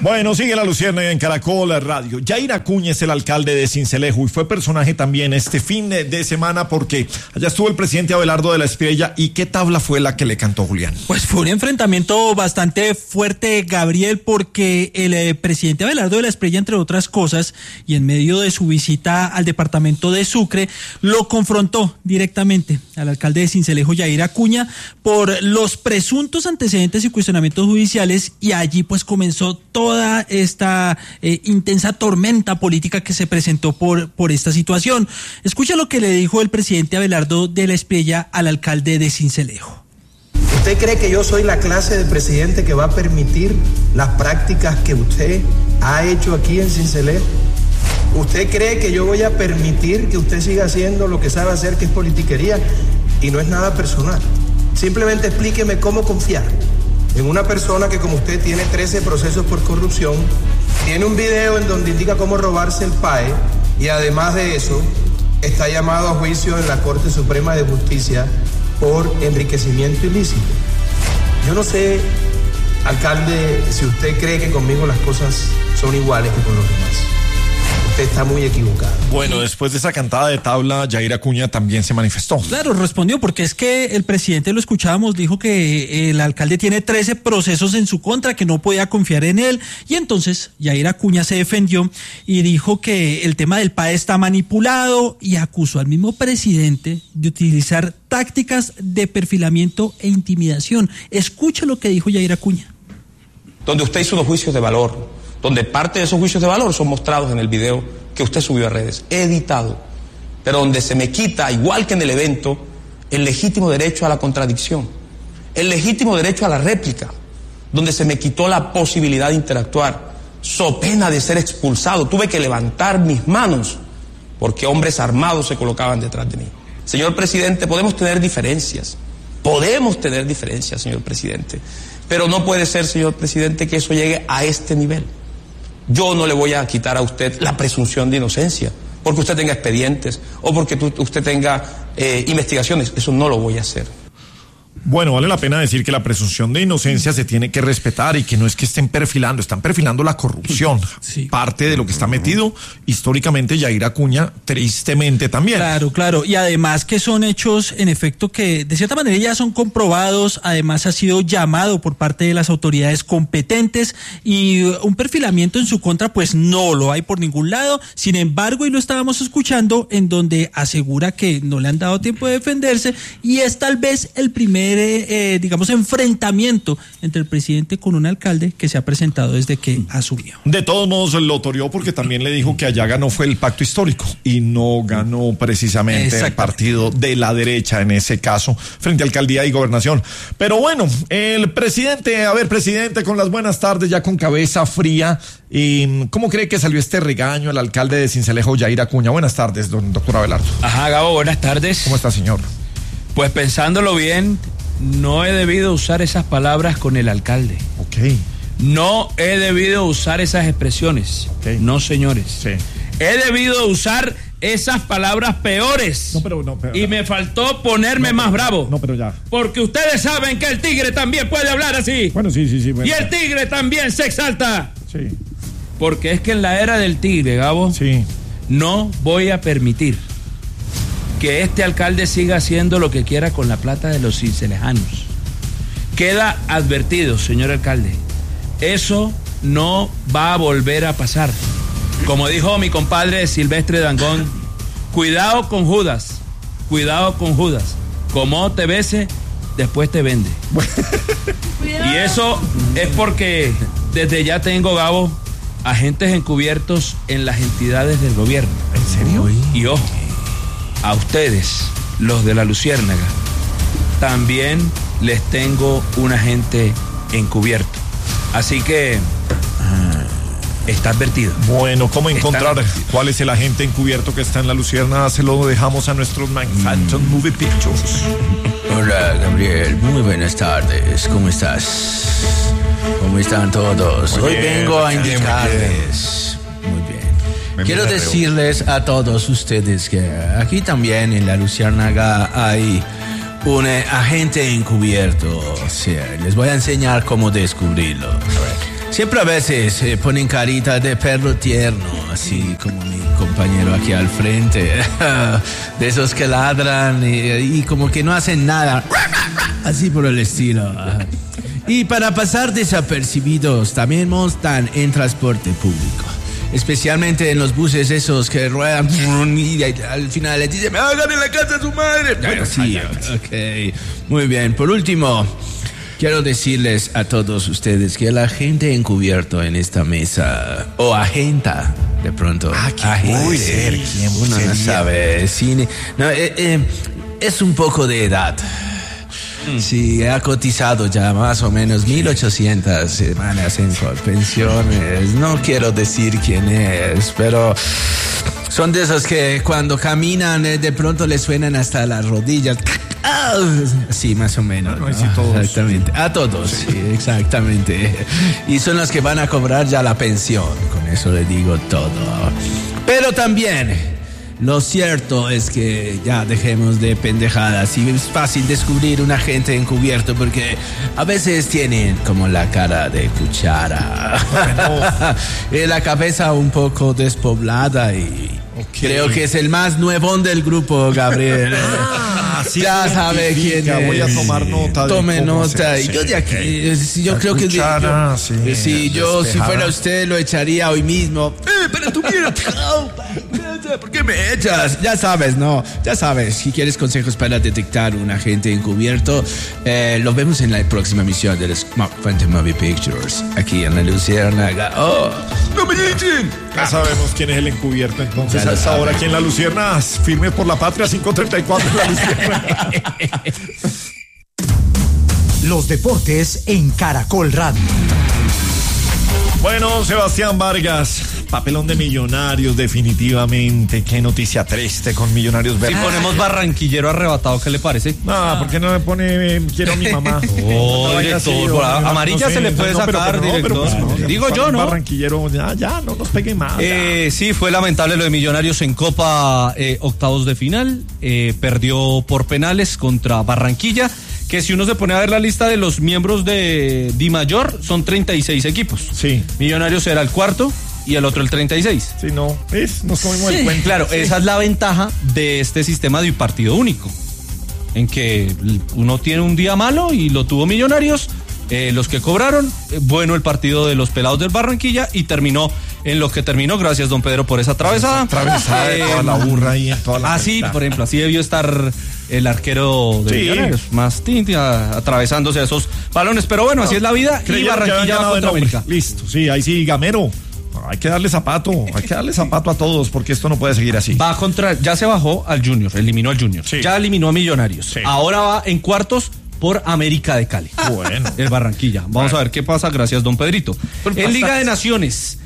Bueno, sigue la Luciérnaga en Caracol Radio. Yair Acuña es el alcalde de Sincelejo y fue personaje también este fin de semana porque allá estuvo el presidente Abelardo de la Espriella. ¿Y qué tabla fue la que le cantó Julián? Pues fue un enfrentamiento bastante fuerte, Gabriel, porque el presidente Abelardo de la Espriella, entre otras cosas, y en medio de su visita al departamento de Sucre, lo confrontó directamente al alcalde de Sincelejo, Yair Acuña, por los presuntos antecedentes y cuestionamientos judiciales, y allí pues comenzó toda esta intensa tormenta política que se presentó por esta situación. Escucha lo que le dijo el presidente Abelardo de la Espriella al alcalde de Sincelejo. ¿Usted cree que yo soy la clase de presidente que va a permitir las prácticas que usted ha hecho aquí en Sincelejo? ¿Usted cree que yo voy a permitir que usted siga haciendo lo que sabe hacer, que es politiquería? Y no es nada personal. Simplemente explíqueme cómo confiar en una persona que, como usted, tiene 13 procesos por corrupción, tiene un video en donde indica cómo robarse el PAE y además de eso está llamado a juicio en la Corte Suprema de Justicia por enriquecimiento ilícito. Yo no sé, alcalde, si usted cree que conmigo las cosas son iguales que con los demás. Usted está muy equivocado. Bueno, después de esa cantada de tabla, Yair Acuña también se manifestó. Claro, respondió, porque es que el presidente, lo escuchábamos, dijo que el alcalde tiene 13 procesos en su contra, que no podía confiar en él, y entonces Yair Acuña se defendió y dijo que el tema del PAE está manipulado y acusó al mismo presidente de utilizar tácticas de perfilamiento e intimidación. Escucha lo que dijo Yair Acuña. Donde usted hizo unos juicios de valor, donde parte de esos juicios de valor son mostrados en el video que usted subió a redes, editado, pero donde se me quita, igual que en el evento, el legítimo derecho a la contradicción, el legítimo derecho a la réplica, donde se me quitó la posibilidad de interactuar, so pena de ser expulsado. Tuve que levantar mis manos porque hombres armados se colocaban detrás de mí. Señor presidente, podemos tener diferencias, señor presidente, pero no puede ser, señor presidente, que eso llegue a este nivel. Yo no le voy a quitar a usted la presunción de inocencia porque usted tenga expedientes o porque usted tenga investigaciones. Eso no lo voy a hacer. Bueno, vale la pena decir que la presunción de inocencia se tiene que respetar y que no es que están perfilando la corrupción. Sí. Parte de lo que está metido históricamente Yair Acuña, tristemente también. Claro, y además que son hechos, en efecto, que de cierta manera ya son comprobados, además ha sido llamado por parte de las autoridades competentes y un perfilamiento en su contra pues no lo hay por ningún lado. Sin embargo, y lo estábamos escuchando, en donde asegura que no le han dado tiempo de defenderse y es tal vez el primer enfrentamiento entre el presidente con un alcalde que se ha presentado desde que asumió. De todos modos lo toreó porque también le dijo que allá ganó fue el pacto histórico y no ganó precisamente el partido de la derecha en ese caso frente a alcaldía y gobernación. Pero bueno, el presidente, presidente, con las buenas tardes, ya con cabeza fría, ¿cómo cree que salió este regaño al alcalde de Sincelejo, Yair Acuña? Buenas tardes, doctor Abelardo. Ajá, Gabo, buenas tardes. ¿Cómo está, señor? Pues pensándolo bien, no he debido usar esas palabras con el alcalde. Ok. No he debido usar esas expresiones. Okay. No, señores. Sí. He debido usar esas palabras peores. No, pero y me faltó ponerme más bravo. No, pero ya. Porque ustedes saben que el tigre también puede hablar así. Bueno, sí. Bueno. Y el tigre también se exalta. Sí. Porque es que en la era del tigre, Gabo, sí, no voy a permitir que este alcalde siga haciendo lo que quiera con la plata de los cincelejanos. Queda advertido, señor alcalde, eso no va a volver a pasar. Como dijo mi compadre Silvestre Dangond, cuidado con Judas, como te bese, después te vende. Y eso es porque desde ya tengo, Gabo, agentes encubiertos en las entidades del gobierno. ¿En serio? Y ojo, a ustedes, los de la Luciérnaga, también les tengo un agente encubierto. Así que está advertido. Bueno, ¿cómo encontrar cuál es el agente encubierto que está en la Luciérnaga? Se lo dejamos a nuestros Manhattan Movie Pictures. Hola, Gabriel. Muy buenas tardes. ¿Cómo estás? ¿Cómo están todos? Hoy vengo a indicarles. Muy bien. Quiero decirles a todos ustedes que aquí también en la Luciérnaga hay un agente encubierto. O sea, les voy a enseñar cómo descubrirlo. Siempre a veces ponen carita de perro tierno, así como mi compañero aquí al frente, de esos que ladran y como que no hacen nada, así por el estilo. Y para pasar desapercibidos, también montan en transporte público, especialmente en los buses esos que ruedan y al final les dicen, ¡me hagan en la casa a su madre! Bueno, sí, ok, muy bien. Por último, quiero decirles a todos ustedes que la gente encubierto en esta mesa, o agenta, de pronto. Puede ser, ¿quién uno no sabe, cine. No, es un poco de edad. Sí, ha cotizado ya más o menos 1,800 semanas en pensiones. No quiero decir quién es, pero son de esos que cuando caminan de pronto les suenan hasta las rodillas. Sí, más o menos. ¿No? Sí, todos. Exactamente. A todos, sí, exactamente. Y son los que van a cobrar ya la pensión. Con eso le digo todo. Pero también, lo cierto es que ya dejemos de pendejadas y es fácil descubrir un agente encubierto porque a veces tienen como la cara de cuchara, la cabeza un poco despoblada y creo que es el más nuevón del grupo, Gabriel. Sí, ya sabe quién es. Voy a tomar nota. Tome nota. Y yo de aquí, yo creo que cuchara, si yo, si fuera usted, lo echaría hoy mismo. Pero tú mira, ¿por qué me echas? Ya sabes, ¿no? Ya sabes, si quieres consejos para detectar un agente encubierto, lo vemos en la próxima emisión de Phantom Movie Pictures, aquí en La Luciérnaga. ¡Oh! ¡No me echen! Ya sabemos quién es el encubierto, entonces a esta hora aquí en La Luciérnaga, firme por la patria, 534 en La Luciérnaga. Los deportes en Caracol Radio. Bueno, Sebastián Vargas, papelón de Millonarios, definitivamente. Qué noticia triste con Millonarios Verdes. Si ponemos barranquillero arrebatado, ¿qué le parece? No, ¿por qué no me pone quiero a mi mamá? Director, amarilla se le puede sacar, director. Digo yo, ¿no? Barranquillero, ya, no nos pegue más. Sí, fue lamentable lo de Millonarios en Copa, octavos de final. Perdió por penales contra Barranquilla, que si uno se pone a ver la lista de los miembros de Di Mayor, son 36 equipos. Sí. Millonarios era el cuarto y el otro el 36. Sí, no, nos comimos el cuento. Claro, sí. Esa es la ventaja de este sistema de un partido único, en que uno tiene un día malo y lo tuvo Millonarios, los que cobraron, bueno el partido de los pelados del Barranquilla y terminó en lo que terminó, gracias don Pedro por esa travesada. Travesada de toda la burra ahí en toda la así, por ejemplo, así debió estar el arquero de Millonarios, más atravesándose a esos balones, pero bueno, así es la vida. Y Barranquilla va contra América. Listo, sí, ahí sí, Gamero. Hay que darle zapato a todos porque esto no puede seguir así. Va contra, ya se bajó al Junior, eliminó al Junior, sí. Ya eliminó a Millonarios, sí. Ahora va en cuartos por América de Cali. Bueno. El Barranquilla. Vamos a ver qué pasa, gracias don Pedrito. En Liga de Naciones,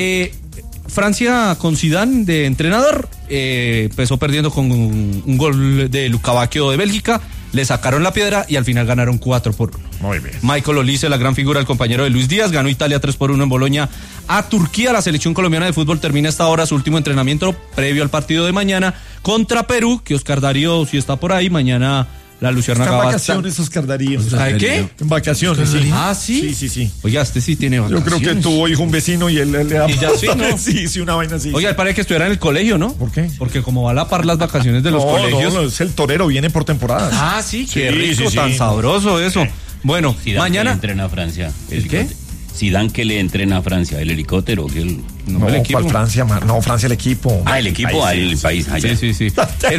Francia con Zidane de entrenador, empezó perdiendo con un gol de Lucavacchio de Bélgica, le sacaron la piedra y al final ganaron 4-1. Muy bien. Michael Olise, la gran figura, el compañero de Luis Díaz, ganó Italia 3-1 en Boloña a Turquía. La selección colombiana de fútbol termina esta hora su último entrenamiento previo al partido de mañana contra Perú, que Oscar Darío, si está por ahí, mañana La Luciérnaga está en vacaciones, Oscar Darío. ¿Sabe qué? En vacaciones, sí. Ah, ¿sí? Sí. Oiga, este sí tiene vacaciones. Yo creo que tuvo hijo un vecino y él le da... Y ya sí, ¿no? Sí, una vaina así. Oiga, parece que estuviera en el colegio, ¿no? ¿Por qué? Porque como va a la par las vacaciones de los colegios... No, es el torero, viene por temporadas. Ah, sí, qué rico, tan sabroso eso. Bueno, Zidane mañana... que le entrena a Francia. ¿El qué? Zidane que le entrena a Francia, el helicóptero. Que el... No, el equipo. Francia, no, Francia el equipo. Ah, el equipo, el país. Allá. Sí. El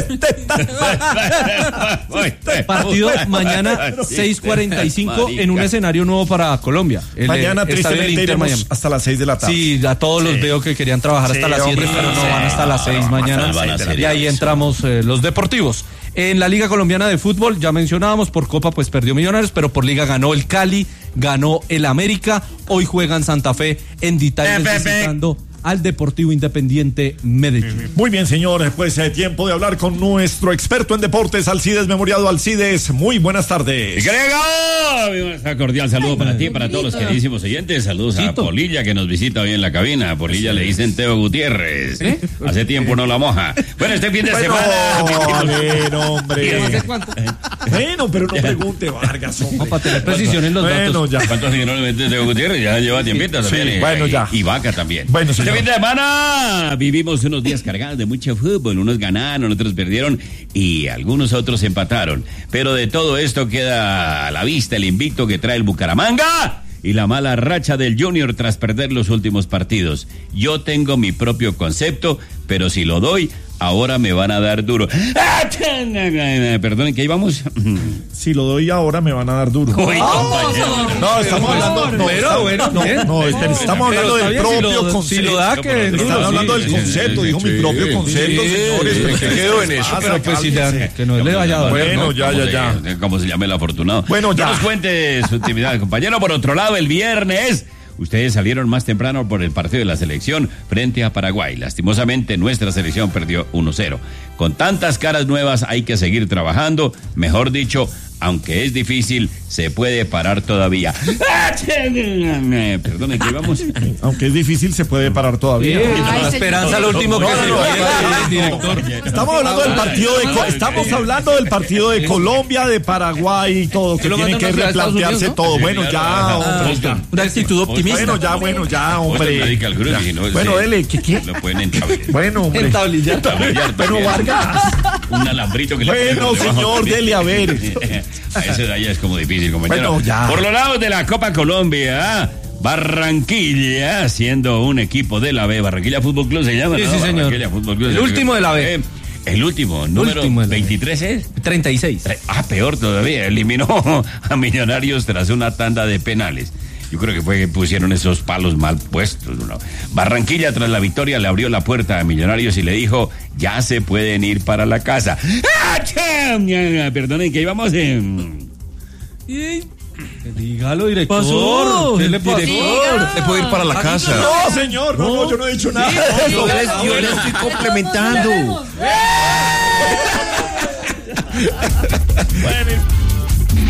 partido mañana 6:45 en un escenario nuevo para Colombia. Mañana tristemente iremos hasta las 6 de la tarde. Sí, a todos los veo que querían trabajar hasta las 7, pero no van hasta las 6 mañana. Y ahí entramos los deportivos. En la Liga Colombiana de Fútbol, ya mencionábamos, por Copa pues perdió Millonarios, pero por Liga ganó el Cali, ganó el América. Hoy juegan Santa Fe en Ditalle visitando al Deportivo Independiente Medellín. Muy bien, señores, pues tiempo de hablar con nuestro experto en deportes, Alcides Memoriado. Alcides, muy buenas tardes. ¡Grego! Cordial saludo para ti y para todos los queridísimos oyentes. Saludos a Polilla, que nos visita hoy en la cabina. A Polilla le dicen Teo Gutiérrez. Hace tiempo no la moja. Bueno, este fin de semana... A ver, hombre. ¿Hace cuánto? Bueno, pero no pregunte, Vargas, hombre. Para tener precisión en los datos. Ya. ¿Cuántos señores le meten Teo Gutiérrez? Ya lleva tiempito también. Sí, bueno, ya. Y Vaca también. Bueno, señor. Este fin de semana vivimos unos días cargados de mucho fútbol. Unos ganaron, otros perdieron y algunos otros empataron. Pero de todo esto queda a la vista el invicto que trae el Bucaramanga y la mala racha del Junior tras perder los últimos partidos. Yo tengo mi propio concepto, pero si lo doy, ahora me van a dar duro. Perdonen, ¿qué íbamos? Si lo doy ahora me van a dar duro. Uy, compañero. No, estamos hablando. Estamos hablando del propio concepto. Si lo da, que están hablando del concepto, dijo mi propio concepto, señores. ¿Pero qué quedó en eso? Pero pues si que no le vaya a dar. Bueno, ya. Como se llame el afortunado. Bueno, ya. No nos cuente su actividad, compañero. Por otro lado, el viernes ustedes salieron más temprano por el partido de la selección frente a Paraguay. Lastimosamente, nuestra selección perdió 1-0. Con tantas caras nuevas hay que seguir trabajando. Mejor dicho, aunque es difícil, se puede parar todavía. Perdón, ¿qué vamos? Aunque es difícil, se puede parar todavía. La esperanza, lo último que se director. Estamos hablando del partido de Colombia, de Paraguay y todo, que tiene que replantearse todo. Bueno, ya, hombre. Una actitud optimista. Bueno, ya, hombre. Bueno, dele, ¿qué? Lo pueden entablillar. Bueno, hombre. Entablillar. Pero Vargas. Un alambrito que le Bueno, señor, dele a ver. Eso de allá es como difícil, compañero. Bueno, ya. Por los lados de la Copa Colombia, Barranquilla, siendo un equipo de la B, Barranquilla Fútbol Club se llama, sí, ¿no? Sí, señor. Barranquilla Fútbol Club. El último de la B. El último, número 23 es. 36. Peor todavía, eliminó a Millonarios tras una tanda de penales. Yo creo que fue que pusieron esos palos mal puestos, ¿no? Barranquilla, tras la victoria, le abrió la puerta a Millonarios y le dijo, ya se pueden ir para la casa. Perdonen, que íbamos en... Dígalo, director. Pasó. ¿Qué le pasó? Director, se puede ir para la casa. No, señor, no, yo no he dicho nada. Yo le estoy complementando. Bueno.